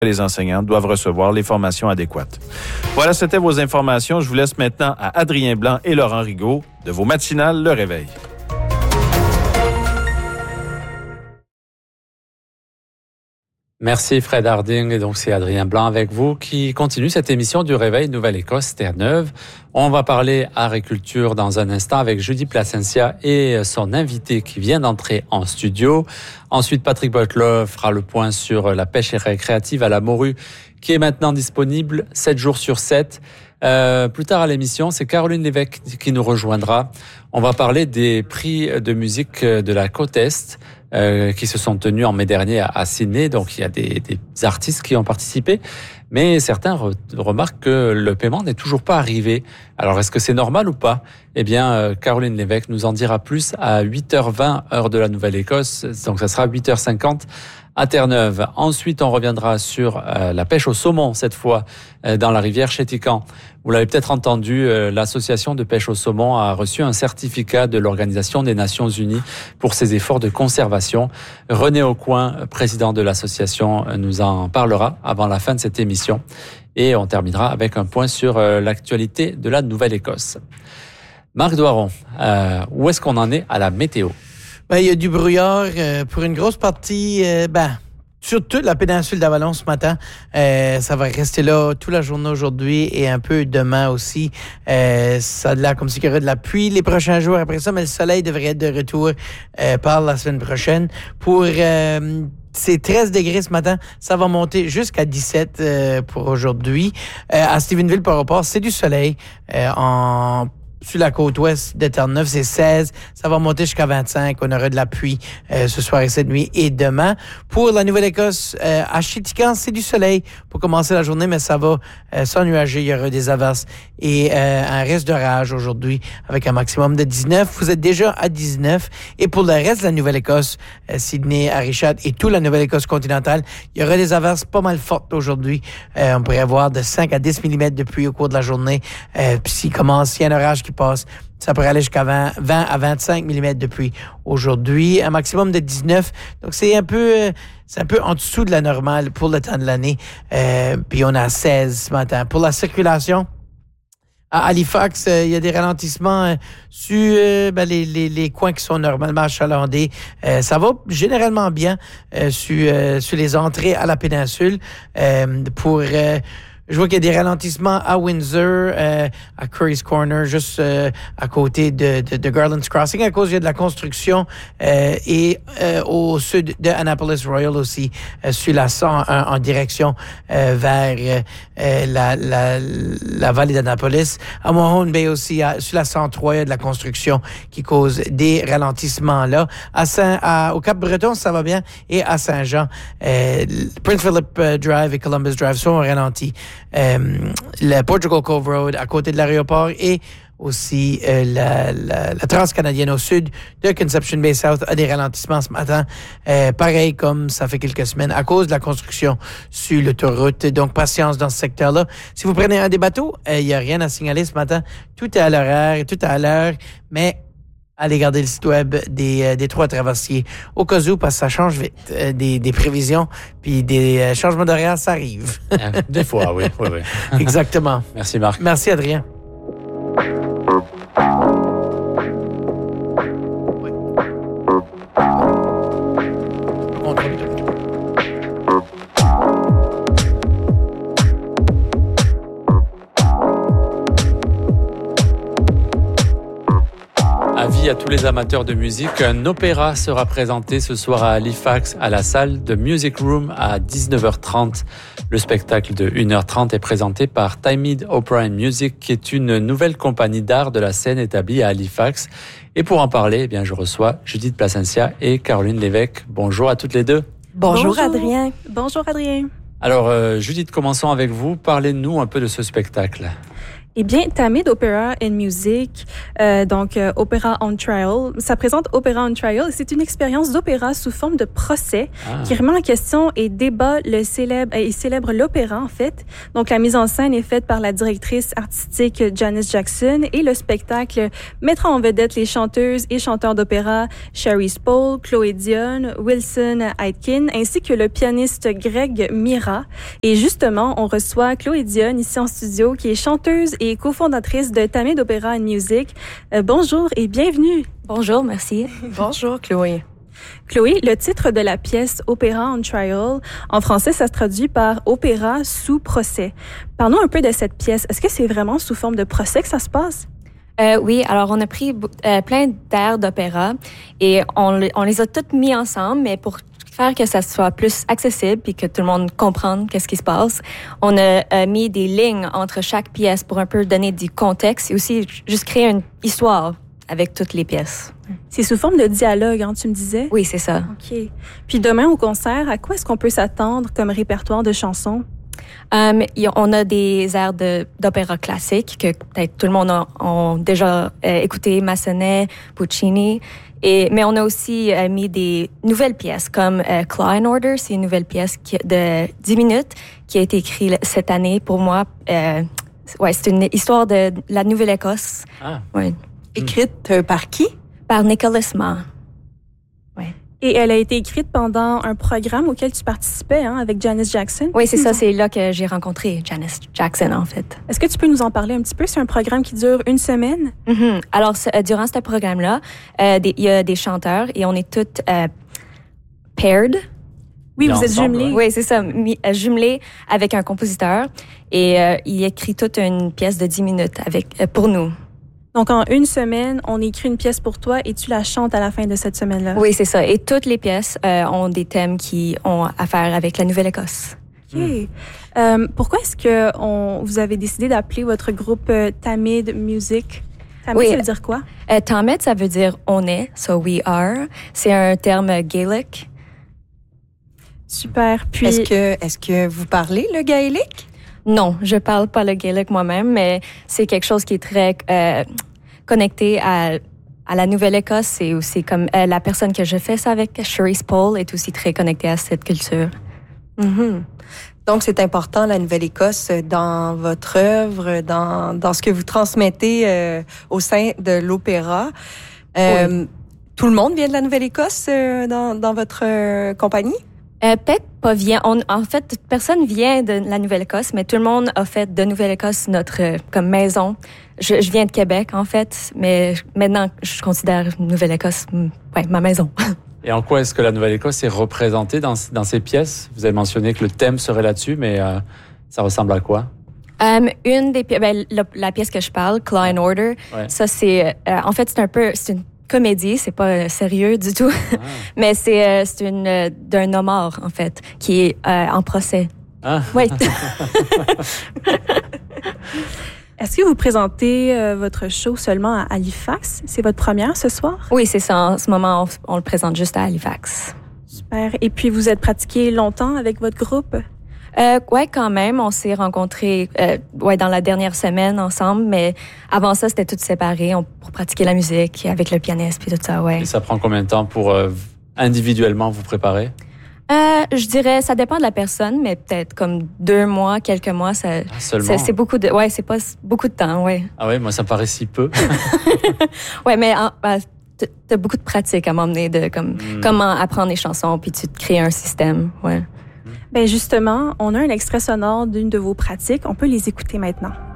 Les enseignants doivent recevoir les formations adéquates. Voilà, c'était vos informations. Je vous laisse maintenant à Adrien Blanc et Laurent Rigaud de vos matinales Le Réveil. Merci Fred Harding, et donc c'est Adrien Blanc avec vous qui continue cette émission du Réveil Nouvelle-Écosse, Terre-Neuve. On va parler agriculture dans un instant avec Judy Placencia et son invité qui vient d'entrer en studio. Ensuite, Patrick Butler fera le point sur la pêche récréative à la morue qui est maintenant disponible 7 jours sur 7. Plus tard à l'émission, c'est Caroline Lévesque qui nous rejoindra. On va parler des prix de musique de la côte Est qui se sont tenus en mai dernier à Sydney. Donc, il y a des artistes qui ont participé, mais certains remarquent que le paiement n'est toujours pas arrivé. Alors, est-ce que c'est normal ou pas? Eh bien, Caroline Lévesque nous en dira plus à 8h20, heure de la Nouvelle-Écosse. Donc, ça sera 8h50 à Terre-Neuve. Ensuite, on reviendra sur la pêche au saumon, cette fois, dans la rivière Chéticamp. Vous l'avez peut-être entendu, l'association de pêche au saumon a reçu un certificat de l'Organisation des Nations Unies pour ses efforts de conservation. René Aucoin, président de l'association, nous en parlera avant la fin de cette émission. Et on terminera avec un point sur l'actualité de la Nouvelle-Écosse. Marc Doiron, où est-ce qu'on en est à la météo? Il y a du brouillard pour une grosse partie, sur toute la péninsule d'Avalon ce matin. Ça va rester là toute la journée aujourd'hui et un peu demain aussi. Ça a l'air comme s'il y aurait de la pluie les prochains jours après ça, mais le soleil devrait être de retour par la semaine prochaine. Pour c'est 13 degrés ce matin. Ça va monter jusqu'à 17 pour aujourd'hui. À Stephenville, par rapport, c'est du soleil sur la côte ouest de Terre-Neuve, c'est 16. Ça va monter jusqu'à 25. On aura de la pluie ce soir et cette nuit et demain. Pour la Nouvelle-Écosse, à Chéticamp, c'est du soleil pour commencer la journée, mais ça va s'ennuager. Il y aura des averses et un reste d'orage aujourd'hui avec un maximum de 19. Vous êtes déjà à 19. Et pour le reste de la Nouvelle-Écosse, Sydney, Arichat et toute la Nouvelle-Écosse continentale, il y aura des averses pas mal fortes aujourd'hui. On pourrait avoir de 5 à 10 mm de pluie au cours de la journée. Puis s'il y a un orage qui passe, ça pourrait aller jusqu'à 20 à 25 mm de pluie aujourd'hui, un maximum de 19. Donc, c'est un peu en dessous de la normale pour le temps de l'année. Puis, on a 16 ce matin. Pour la circulation, à Halifax, il y a des ralentissements sur les coins qui sont normalement achalandés. Ça va généralement bien sur les entrées à la péninsule. Je vois qu'il y a des ralentissements à Windsor, à Curry's Corner, juste à côté de Garland's Crossing, à cause il y a de la construction, et au sud de Annapolis Royal aussi, sur la 101 en direction vers la vallée d'Annapolis. À Mohone Bay aussi, sur la 103, il y a de la construction qui cause des ralentissements là. Au Cap-Breton, ça va bien, et à Saint-Jean, Prince Philip Drive et Columbus Drive sont ralentis. Le Portugal Cove Road à côté de l'aéroport et aussi la Transcanadienne au sud de Conception Bay South a des ralentissements ce matin, pareil comme ça fait quelques semaines à cause de la construction sur l'autoroute. Donc patience dans ce secteur-là. Si vous prenez un des bateaux, il n'y a rien à signaler ce matin. Tout est à l'horaire, tout est à l'heure, mais allez garder le site web des trois traversiers au cas où, parce que ça change vite. Des prévisions, puis des changements d'horaire, ça arrive. Des fois, oui. Exactement. Merci, Marc. Merci, Adrien. Avis à tous les amateurs de musique, un opéra sera présenté ce soir à Halifax à la salle de Music Room à 19h30. Le spectacle de 1h30 est présenté par Timid Opera and Music, qui est une nouvelle compagnie d'art de la scène établie à Halifax. Et pour en parler, je reçois Judith Placencia et Caroline Lévesque. Bonjour à toutes les deux. Bonjour Adrien. Bonjour Adrien. Alors Judith, commençons avec vous. Parlez-nous un peu de ce spectacle. Eh bien, Tamid Opera and Music, Opéra on Trial, ça présente Opéra on Trial. C'est une expérience d'opéra sous forme de procès qui remet en question et débat et célèbre l'opéra, en fait. Donc, la mise en scène est faite par la directrice artistique Janice Jackson et le spectacle mettra en vedette les chanteuses et chanteurs d'opéra Sherry Spall, Chloé Dion, Wilson Aitken, ainsi que le pianiste Greg Mira. Et justement, on reçoit Chloé Dion ici en studio, qui est chanteuse et cofondatrice de Tamid Opera and Music. Bonjour et bienvenue. Bonjour, merci. Bonjour, Chloé. Chloé, le titre de la pièce Opéra on Trial, en français, ça se traduit par Opéra sous procès. Parlons un peu de cette pièce. Est-ce que c'est vraiment sous forme de procès que ça se passe? Oui, alors on a pris plein d'airs d'opéra et on les a toutes mis ensemble, mais pour faire que ça soit plus accessible puis que tout le monde comprenne qu'est-ce qui se passe, on a mis des lignes entre chaque pièce pour un peu donner du contexte et aussi juste créer une histoire avec toutes les pièces. C'est sous forme de dialogue, hein, tu me disais? Oui, c'est ça. OK. Puis demain au concert, à quoi est-ce qu'on peut s'attendre comme répertoire de chansons? On a des airs d'opéra classique que peut-être tout le monde a déjà écouté, Massenet, Puccini. Mais on a aussi mis des nouvelles pièces comme Claw and Order, c'est une nouvelle pièce de 10 minutes qui a été écrite cette année pour moi. C'est une histoire de la Nouvelle-Écosse. Ah. Ouais. Écrite par qui? Par Nicholas Ma. Ouais. Et elle a été écrite pendant un programme auquel tu participais, hein, avec Janice Jackson. Oui, c'est ça. C'est là que j'ai rencontré Janice Jackson, en fait. Est-ce que tu peux nous en parler un petit peu? C'est un programme qui dure une semaine? Mm-hmm. Alors, durant ce programme-là, il y a des chanteurs et on est toutes paired. Oui, vous êtes jumelés. Oui, c'est ça. Jumelés avec un compositeur. Et il écrit toute une pièce de 10 minutes pour nous. Donc, en une semaine, on écrit une pièce pour toi et tu la chantes à la fin de cette semaine-là. Oui, c'est ça. Et toutes les pièces ont des thèmes qui ont à faire avec la Nouvelle-Écosse. OK. Pourquoi est-ce que vous avez décidé d'appeler votre groupe Tamid Music? Tamid, ça veut dire quoi? Tamid, ça veut dire « on est », so « we are ». C'est un terme gaélique. Super. Puis, Est-ce que vous parlez le gaélique? Non, je parle pas le gaélique moi-même, mais c'est quelque chose qui est très connecté à la Nouvelle-Écosse. C'est aussi comme la personne que je fais ça avec, Sherry Spall, est aussi très connectée à cette culture. Mm-hmm. Donc, c'est important, la Nouvelle-Écosse, dans votre œuvre, dans ce que vous transmettez au sein de l'opéra. Oui. Tout le monde vient de la Nouvelle-Écosse dans votre compagnie? Peut-être pas en fait, personne vient de la Nouvelle-Écosse, mais tout le monde a fait de Nouvelle-Écosse notre comme maison. Je viens de Québec, en fait, mais maintenant, je considère Nouvelle-Écosse ma maison. Et en quoi est-ce que la Nouvelle-Écosse est représentée dans ces pièces? Vous avez mentionné que le thème serait là-dessus, mais ça ressemble à quoi? Une des la pièce que je parle, Claw and Order, ça c'est en fait c'est une comédie, c'est pas sérieux du tout, mais c'est d'un homme mort en fait qui est en procès. Ah. Oui. est-ce que vous présentez votre show seulement à Halifax? C'est votre première ce soir? Oui, c'est ça. En ce moment, on le présente juste à Halifax. Super. Et puis, vous êtes pratiqué longtemps avec votre groupe? Ouais, quand même. On s'est rencontrés dans la dernière semaine ensemble, mais avant ça, c'était tout séparé pour pratiquer la musique avec le pianiste puis tout ça, ouais. Et ça prend combien de temps pour individuellement vous préparer? Je dirais, ça dépend de la personne, mais peut-être comme 2 mois, quelques mois, seulement? C'est beaucoup de, c'est pas beaucoup de temps, ouais. Ah ouais, moi ça me paraît si peu. Ouais, mais t'as beaucoup de pratique à m'emmener de comment apprendre les chansons, puis tu te crées un système, ouais. Ben justement, on a un extrait sonore d'une de vos pratiques. On peut les écouter maintenant.